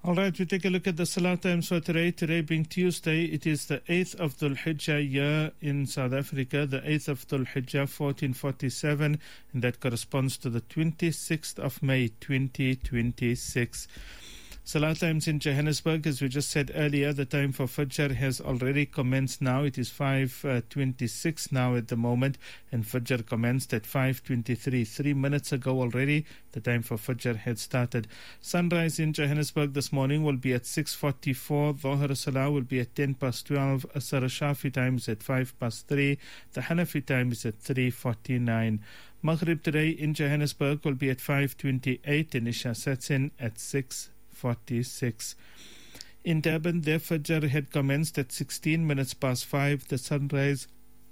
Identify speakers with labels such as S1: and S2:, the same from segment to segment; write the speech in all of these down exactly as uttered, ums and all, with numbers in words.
S1: All right, we take a look at the Salah times for today. Today being Tuesday, it is the eighth of Dhul Hijjah year in South Africa, the eighth of Dhul Hijjah fourteen forty-seven, and that corresponds to the twenty-sixth of May twenty twenty-six. Salah times in Johannesburg, as we just said earlier, the time for Fajr has already commenced now. It is five twenty-six now at the moment, and Fajr commenced at five twenty-three. Three minutes ago already, the time for Fajr had started. Sunrise in Johannesburg this morning will be at six forty-four. Dhuhr Salah will be at ten past twelve. Asr Shafi time is at five past three. The Hanafi time is at three forty-nine. Maghrib today in Johannesburg will be at five twenty-eight, and Isha sets in at six forty-six. In Durban, their Fajr had commenced at sixteen minutes past five. The sunrise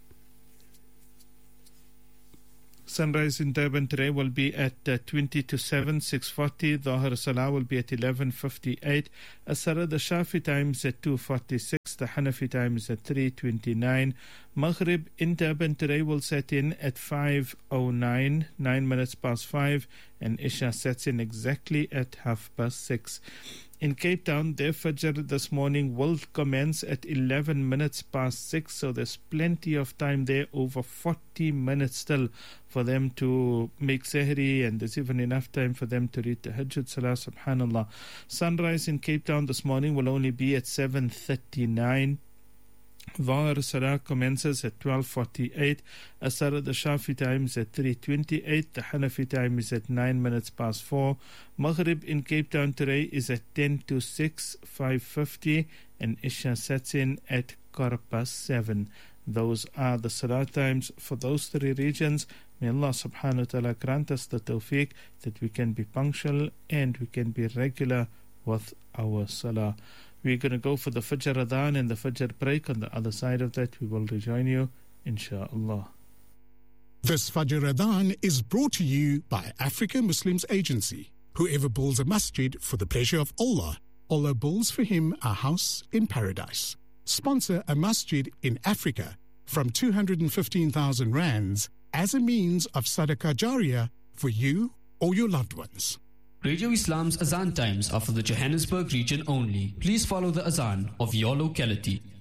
S1: Sunrise in Durban today will be at uh, twenty to seven, six forty. Dhuhr Salah will be at eleven fifty-eight. Asr, the Shafi time is at two forty-six. The Hanafi time is at three twenty-nine. Maghrib in Durban today will set in at five oh nine, nine minutes past five. And Isha sets in exactly at half past six. In Cape Town, their Fajr this morning will commence at eleven minutes past six, so there's plenty of time there, over forty minutes still for them to make Sehri, and there's even enough time for them to read the Tahajjud Salah, subhanallah. Sunrise in Cape Town this morning will only be at seven thirty-nine. Dhuhr Salah commences at twelve forty-eight. Asr, the Shafi time is at three twenty-eight. The Hanafi time is at nine minutes past four. Maghrib in Cape Town today is at ten to six, five fifty. And Isha sets in at quarter past seven. Those are the Salah times for those three regions. May Allah subhanahu wa ta'ala grant us the tawfiq that we can be punctual and we can be regular with our Salah. We're going to go for the Fajr Adhan and the Fajr break. On the other side of that, we will rejoin you, inshaAllah.
S2: This Fajr Adhan is brought to you by Africa Muslims Agency. Whoever builds a masjid for the pleasure of Allah, Allah builds for him a house in paradise. Sponsor a masjid in Africa from two hundred fifteen thousand rands as a means of Sadaqah Jariyah for you or your loved ones.
S3: Radio Islam's Azan times are for the Johannesburg region only. Please follow the Azan of your locality.